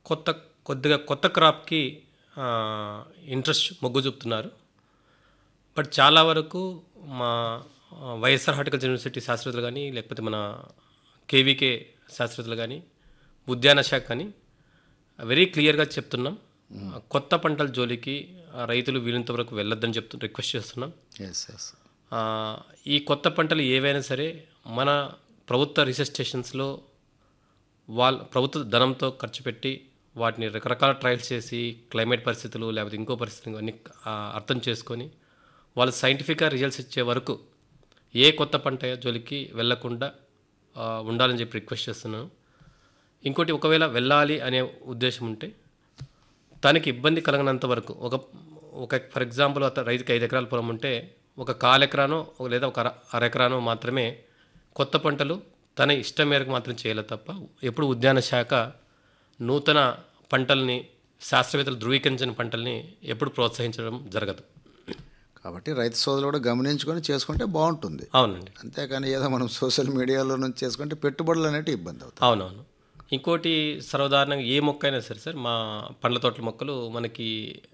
కొత్త కొద్దిగా కొత్త క్రాప్‌కి ఇంట్రెస్ట్ మొగ్గు చూపుతున్నారు. బట్ చాలా వరకు మా వైఎస్ఆర్ హార్టికల్చర్ యూనివర్సిటీ శాస్త్రవేత్తలు గానీ, లేకపోతే మన కేవీకే శాస్త్రవేత్తలు గానీ, ఉద్యాన శాఖ కానీ వెరీ క్లియర్‌గా చెప్తున్నాం. కొత్త పంటల జోలికి రైతులు వీలైనంత వరకు వెళ్ళొద్దని రిక్వెస్ట్ చేస్తున్నాం. ఎస్ ఎస్ ఈ కొత్త పంటలు ఏవైనా సరే మన ప్రభుత్వ రీసెర్చ్ స్టేషన్స్‌లో ప్రభుత్వ ధనంతో ఖర్చు పెట్టి వాటిని రకరకాల ట్రయల్స్ చేసి క్లైమేట్ పరిస్థితులు లేకపోతే ఇంకో పరిస్థితులు అన్నీ అర్థం చేసుకొని వాళ్ళు సైంటిఫిక్‌గా రిజల్ట్స్ ఇచ్చే వరకు ఏ కొత్త పంట జోలికి వెళ్ళకుండా ఉండాలని చెప్పి రిక్వెస్ట్ చేస్తున్నాను. ఇంకోటి, ఒకవేళ వెళ్ళాలి అనే ఉద్దేశం ఉంటే తనకి ఇబ్బంది కలగనంత వరకు ఒక ఫర్ ఎగ్జాంపుల్ రైతుకి 5 ఎకరాల పొలం ఉంటే ఒక కాలెకరానో లేదా ఒక అరెకరానో మాత్రమే కొత్త పంటలు తన ఇష్టం మేరకు మాత్రం చేయాలి తప్ప ఎప్పుడు ఉద్యాన శాఖ నూతన పంటల్ని శాస్త్రవేత్తలు ధృవీకరించిన పంటల్ని ఎప్పుడు ప్రోత్సహించడం జరగదు. కాబట్టి రైతు సోదరులు కూడా గమనించుకొని చేసుకుంటే బాగుంటుంది. అవునండి. అంతేకాని ఏదో మనం సోషల్ మీడియాలో నుంచి చేసుకుంటే పెట్టుబడులు అనేవి ఇబ్బంది అవుతాయి. అవునవును. ఇంకోటి, సర్వసాధారణంగా ఏ మొక్క అయినా సరే సార్, మా పండ్ల తోటల మొక్కలు మనకి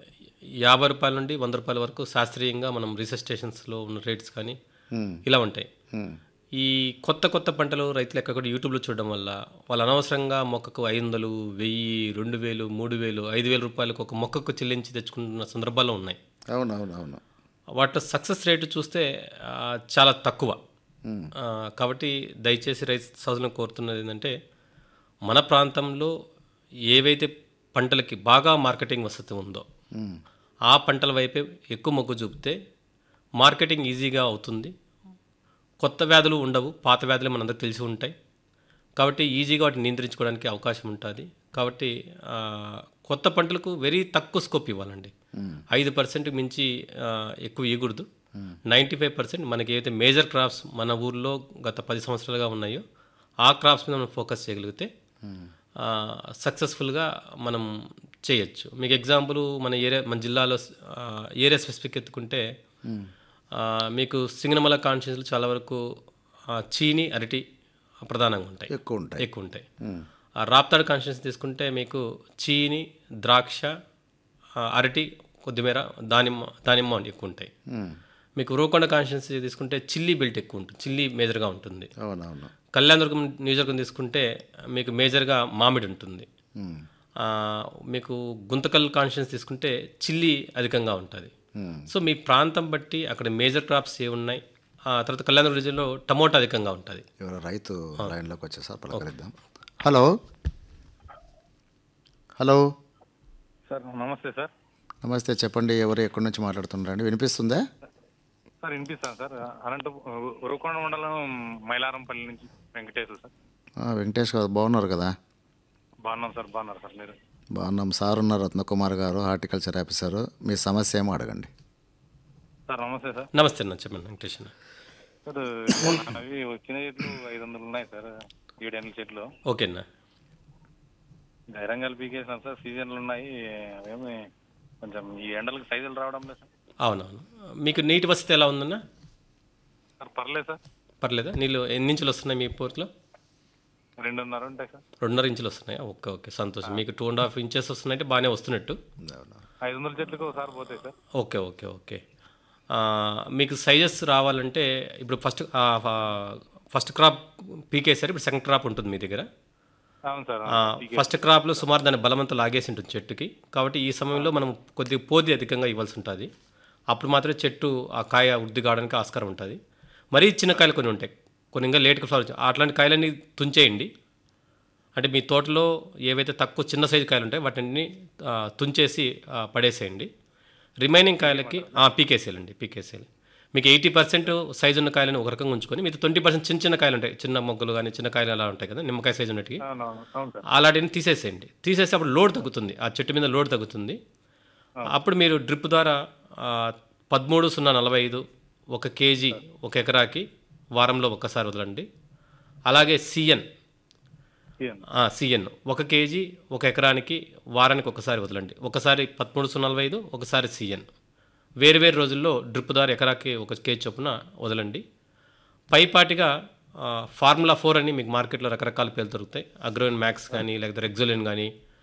₹50 నుండి ₹100 వరకు శాస్త్రీయంగా మనం రీసెర్చ్ స్టేషన్స్లో ఉన్న రేట్స్ కానీ ఇలా ఉంటాయి. ఈ కొత్త కొత్త పంటలు రైతులు ఎక్కడ కూడా యూట్యూబ్లో చూడడం వల్ల వాళ్ళు అనవసరంగా మొక్కకు 500, 1000, 2000, 3000, ₹5000 ఒక మొక్కకు చెల్లించి తెచ్చుకుంటున్న సందర్భాలు ఉన్నాయి. అవునవునవును. వాటి సక్సెస్ రేటు చూస్తే చాలా తక్కువ. కాబట్టి దయచేసి రైతు సోదరులను కోరుతున్నది ఏంటంటే, మన ప్రాంతంలో ఏవైతే పంటలకి బాగా మార్కెటింగ్ వసతి ఉందో ఆ పంటల వైపే ఎక్కువ మొగ్గు చూపితే మార్కెటింగ్ ఈజీగా అవుతుంది. కొత్త వ్యాధులు ఉండవు, పాత వ్యాధులు మనందరికీ తెలిసి ఉంటాయి. కాబట్టి ఈజీగా వాటిని నియంత్రించుకోవడానికి అవకాశం ఉంటుంది. కాబట్టి కొత్త పంటలకు వెరీ తక్కువ స్కోప్ ఇవ్వాలండి. 5% మించి ఎక్కువ ఇవ్వకూడదు. 95% మనకి ఏదైతే మేజర్ క్రాప్స్ మన ఊర్లో గత 10 సంవత్సరాలుగా ఉన్నాయో ఆ క్రాప్స్ మీద మనం ఫోకస్ చేయగలిగితే సక్సెస్ఫుల్గా మనం చేయొచ్చు. మీకు ఎగ్జాంపుల్ మన జిల్లాలో ఏరియా స్పెసిఫిక్ ఎత్తుకుంటే మీకు సింగనమల కాన్స్టిట్యూన్సీలో చాలా వరకు చీని, అరటి ప్రధానంగా ఉంటాయి, ఎక్కువ ఉంటాయి. రాప్తాడు కాన్స్టిట్యూన్సీ తీసుకుంటే మీకు చీని, ద్రాక్ష, అరటి, కొద్దిమేర దానిమ్మ ఎక్కువ ఉంటాయి. మీకు ఉరవకొండ కాన్స్టిట్యూన్సీ తీసుకుంటే చిల్లీ బెల్ట్ ఎక్కువ ఉంటుంది, చిల్లీ మేజర్గా ఉంటుంది. అవునవును. కళ్యాణదుర్గం నియోజకవర్గం తీసుకుంటే మీకు మేజర్గా మామిడి ఉంటుంది. మీకు గుంతకల్ కాన్స్టిట్యూన్సీ తీసుకుంటే చిల్లీ అధికంగా ఉంటుంది. సో మీ ప్రాంతం బట్టి అక్కడ మేజర్ క్రాప్స్ ఏ ఉన్నాయి. తర్వాత కళ్యాణదుర్గం రీజియన్లో టమోటా అధికంగా ఉంటుంది. ఎవరో రైతు లైన్లోకి వచ్చేసారి పలకరిద్దాం. హలో హలో సార్, నమస్తే సార్. నమస్తే, చెప్పండి. ఎవరు ఎక్కడి నుంచి మాట్లాడుతున్నారండి? వినిపిస్తుందా? సార్ వినిపిస్తాను సార్. ఉరవకొండ మండలం మైలారంపల్లి నుంచి వెంకటేశ్వర సార్. వెంకటేష్ గారు బాగున్నారు కదా? బాగున్నాం సార్. బాగున్నారు సార్ మీరు? బాగున్నాం సార్. ఉన్నారు రత్నకుమార్ గారు, హార్టికల్చర్ ఆఫీసరు. మీ సమస్య ఏమో అడగండి సార్. నమస్తే సార్. నమస్తే అన్న, చెప్పండి వెంకటేష్ అన్న. సార్, అవి వచ్చిన చెట్లు 500 ఉన్నాయి సార్, 7 ఎండ్ల చెట్లు. ఓకే అన్న. ధైర్యంగా పీకేసినాం సార్. సీజన్లు ఉన్నాయి, అవేమి కొంచెం ఈ ఎండలకు సైజులు రావడం లేదు సార్. అవునవును. మీకు నీటి వసతి ఎలా ఉందన్న? సార్ పర్లేదు సార్. పర్లేదా? నీళ్ళు ఎన్ని ఇంచులు వస్తున్నాయి మీ పోర్ట్లో? 2.5 ఉంటాయి సార్. 2.5 ఇంచులు వస్తున్నాయా? ఓకే ఓకే, సంతోషం. మీకు 2.5 ఇంచెస్ వస్తున్నాయంటే బాగానే వస్తున్నట్టు. 500 చెట్లకు ఒకసారి పోతాయి సార్. Okay okay okay. మీకు సైజెస్ రావాలంటే ఇప్పుడు ఫస్ట్ క్రాప్ పీకేసారు, ఇప్పుడు సెకండ్ క్రాప్ ఉంటుంది మీ దగ్గర. అవును సార్. ఫస్ట్ క్రాప్లో సుమారు దాని బలమంతా లాగేసి ఉంటుంది చెట్టుకి. కాబట్టి ఈ సమయంలో మనం కొద్దిగా పోది అధికంగా ఇవ్వాల్సి ఉంటుంది. అప్పుడు మాత్రమే చెట్టు ఆ కాయ వృద్ధి కావడానికి ఆస్కారం ఉంటుంది. మరీ చిన్న కాయలు కొన్ని ఉంటాయి, కొన్ని ఇంకా లేట్గా ఫ్లవర్. అట్లాంటి కాయలన్నీ తుంచేయండి. అంటే మీ తోటలో ఏవైతే తక్కువ చిన్న సైజు కాయలు ఉంటాయో వాటిని తుంచేసి పడేసేయండి. రిమైనింగ్ కాయలకి పీకేసేయాలండి. మీకు 80% సైజు ఉన్న కాయలను ఒక రకంగా ఉంచుకొని మీకు 20% చిన్న చిన్న కాయలు ఉంటాయి, చిన్న మొగ్గలు కానీ చిన్న కాయలు అలా ఉంటాయి కదా, నిమ్మకాయ సైజు ఉన్నట్టుకి. అలాంటిని తీసేసేయండి. తీసేసి అప్పుడు లోడ్ తగ్గుతుంది, ఆ చెట్టు మీద లోడ్ తగ్గుతుంది. అప్పుడు మీరు డ్రిప్ ద్వారా 13,045 1 kg 1 ఎకరాకి వారంలో ఒక్కసారి వదలండి. అలాగే సిఎన్ 1 kg 1 ఎకరానికి వారానికి ఒకసారి వదలండి. ఒకసారి 13,045, ఒకసారి సిఎన్. వేరు రోజుల్లో డ్రిప్ ద్వారా ఎకరాకి 1 kg చొప్పున వదలండి. పైపాటిగా ఫార్ములా 4 అని మీకు మార్కెట్లో రకరకాల పేర్లు దొరుకుతాయి. అగ్రోయిన్ మ్యాక్స్ కానీ లేకపోతే రెగ్జోలిన్ కానీ